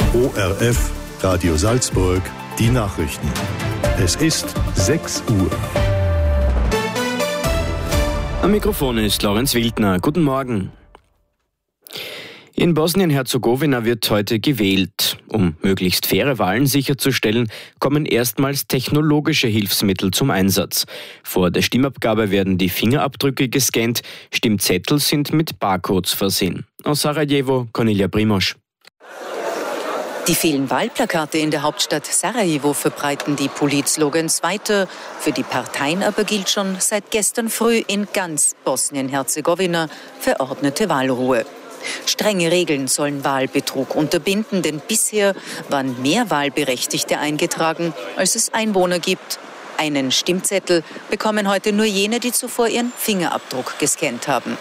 ORF Radio Salzburg, die Nachrichten. Es ist 6 Uhr. Am Mikrofon ist Lorenz Wildner. Guten Morgen. In Bosnien-Herzegowina wird heute gewählt. Um möglichst faire Wahlen sicherzustellen, kommen erstmals technologische Hilfsmittel zum Einsatz. Vor der Stimmabgabe werden die Fingerabdrücke gescannt, Stimmzettel sind mit Barcodes versehen. Aus Sarajevo, Cornelia Primosch. Die vielen Wahlplakate in der Hauptstadt Sarajevo verbreiten die Politslogans weiter. Für die Parteien aber gilt schon seit gestern früh in ganz Bosnien-Herzegowina verordnete Wahlruhe. Strenge Regeln sollen Wahlbetrug unterbinden, denn bisher waren mehr Wahlberechtigte eingetragen, als es Einwohner gibt. Einen Stimmzettel bekommen heute nur jene, die zuvor ihren Fingerabdruck gescannt haben.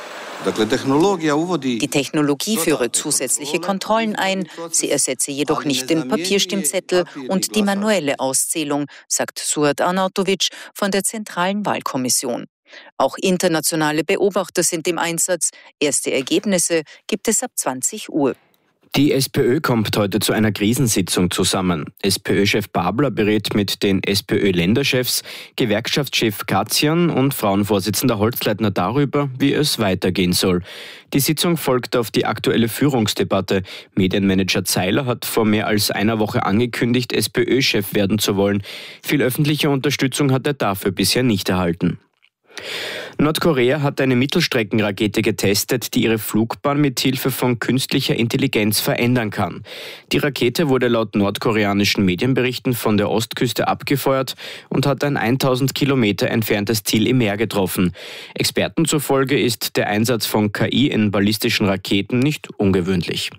Die Technologie führe zusätzliche Kontrollen ein, sie ersetze jedoch nicht den Papierstimmzettel und die manuelle Auszählung, sagt Suat Arnautovic von der Zentralen Wahlkommission. Auch internationale Beobachter sind im Einsatz. Erste Ergebnisse gibt es ab 20 Uhr. Die SPÖ kommt heute zu einer Krisensitzung zusammen. SPÖ-Chef Babler berät mit den SPÖ-Länderchefs, Gewerkschaftschef Katzian und Frauenvorsitzender Holzleitner darüber, wie es weitergehen soll. Die Sitzung folgt auf die aktuelle Führungsdebatte. Medienmanager Zeiler hat vor mehr als einer Woche angekündigt, SPÖ-Chef werden zu wollen. Viel öffentliche Unterstützung hat er dafür bisher nicht erhalten. Nordkorea hat eine Mittelstreckenrakete getestet, die ihre Flugbahn mit Hilfe von künstlicher Intelligenz verändern kann. Die Rakete wurde laut nordkoreanischen Medienberichten von der Ostküste abgefeuert und hat ein 1000 Kilometer entferntes Ziel im Meer getroffen. Experten zufolge ist der Einsatz von KI in ballistischen Raketen nicht ungewöhnlich.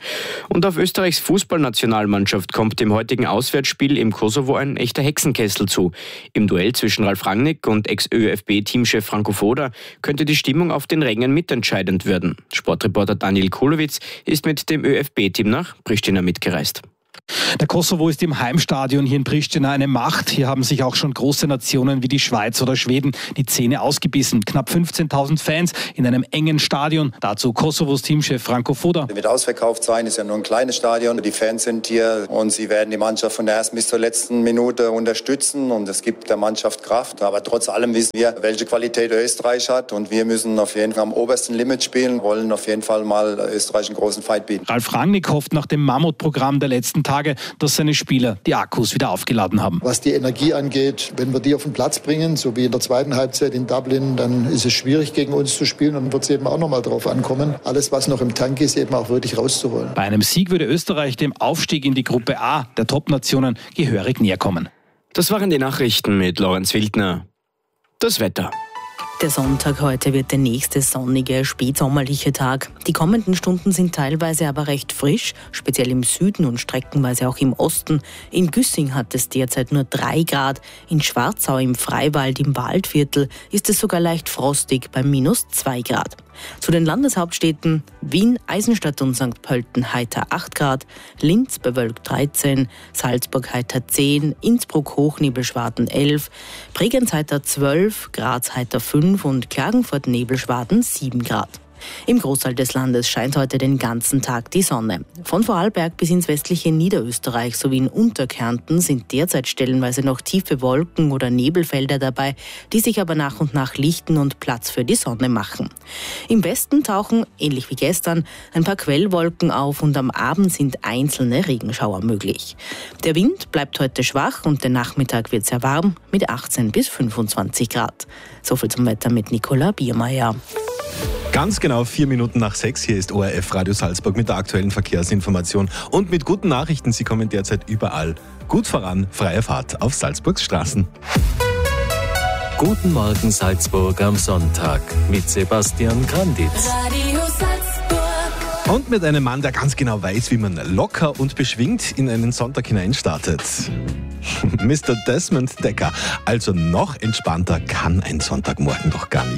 Und auf Österreichs Fußballnationalmannschaft kommt dem heutigen Auswärtsspiel im Kosovo ein echter Hexenkessel zu. Im Duell zwischen Ralf Rangnick und Ex-ÖFB-Teamchef Franco Foda könnte die Stimmung auf den Rängen mitentscheidend werden. Sportreporter Daniel Kulowitz ist mit dem ÖFB-Team nach Pristina mitgereist. Der Kosovo ist im Heimstadion hier in Pristina eine Macht. Hier haben sich auch schon große Nationen wie die Schweiz oder Schweden die Zähne ausgebissen. Knapp 15.000 Fans in einem engen Stadion. Dazu Kosovos Teamchef Franco Foda. Wird ausverkauft sein, ist ja nur ein kleines Stadion. Die Fans sind hier und sie werden die Mannschaft von der ersten bis zur letzten Minute unterstützen. Und es gibt der Mannschaft Kraft. Aber trotz allem wissen wir, welche Qualität Österreich hat. Und wir müssen auf jeden Fall am obersten Limit spielen, wollen auf jeden Fall mal Österreich einen großen Fight bieten. Ralf Rangnick hofft nach dem Mammutprogramm der letzten Tage, dass seine Spieler die Akkus wieder aufgeladen haben. Was die Energie angeht, wenn wir die auf den Platz bringen, so wie in der zweiten Halbzeit in Dublin, dann ist es schwierig, gegen uns zu spielen. Und dann wird es eben auch nochmal drauf ankommen, alles, was noch im Tank ist, eben auch wirklich rauszuholen. Bei einem Sieg würde Österreich dem Aufstieg in die Gruppe A der Top-Nationen gehörig näher kommen. Das waren die Nachrichten mit Lorenz Wildner. Das Wetter. Der Sonntag heute wird der nächste sonnige, spätsommerliche Tag. Die kommenden Stunden sind teilweise aber recht frisch, speziell im Süden und streckenweise auch im Osten. In Güssing hat es derzeit nur 3 Grad. In Schwarzau im Freiwald im Waldviertel ist es sogar leicht frostig bei -2 Grad. Zu den Landeshauptstädten: Wien, Eisenstadt und St. Pölten heiter 8 Grad, Linz bewölkt 13, Salzburg heiter 10, Innsbruck Hochnebelschwaden 11, Bregenz heiter 12, Graz heiter 5 und Klagenfurt Nebelschwaden 7 Grad. Im Großteil des Landes scheint heute den ganzen Tag die Sonne. Von Vorarlberg bis ins westliche Niederösterreich sowie in Unterkärnten sind derzeit stellenweise noch tiefe Wolken oder Nebelfelder dabei, die sich aber nach und nach lichten und Platz für die Sonne machen. Im Westen tauchen, ähnlich wie gestern, ein paar Quellwolken auf und am Abend sind einzelne Regenschauer möglich. Der Wind bleibt heute schwach und der Nachmittag wird sehr warm mit 18 bis 25 Grad. Soviel zum Wetter mit Nicola Biermeier. Ganz genau 4 Minuten nach 6. Hier ist ORF Radio Salzburg mit der aktuellen Verkehrsinformation und mit guten Nachrichten. Sie kommen derzeit überall gut voran. Freie Fahrt auf Salzburgs Straßen. Guten Morgen Salzburg am Sonntag mit Sebastian Granditz. Radio Salzburg. Und mit einem Mann, der ganz genau weiß, wie man locker und beschwingt in einen Sonntag hineinstartet. Mr. Desmond Decker. Also noch entspannter kann ein Sonntagmorgen doch gar nicht